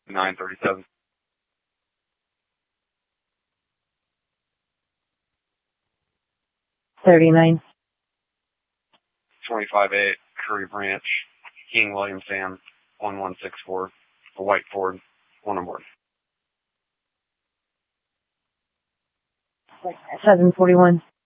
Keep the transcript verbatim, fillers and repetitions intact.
nine thirty-seven. thirty-nine. twenty-five eight, Curry Branch, King William Sam, one one six four, a white Ford, one aboard. seven forty-one.